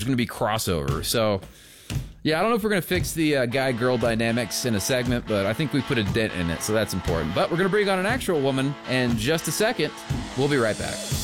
going to be crossover. So, yeah, I don't know if we're going to fix the guy-girl dynamics in a segment, but I think we put a dent in it, so that's important. But we're going to bring on an actual woman in just a second. We'll be right back.